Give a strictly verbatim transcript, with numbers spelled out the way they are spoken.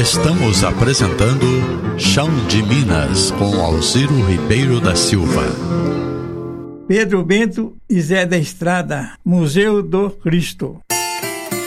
Estamos apresentando Chão de Minas, com Alciro Ribeiro da Silva. Pedro Bento e Zé da Estrada, Museu do Cristo.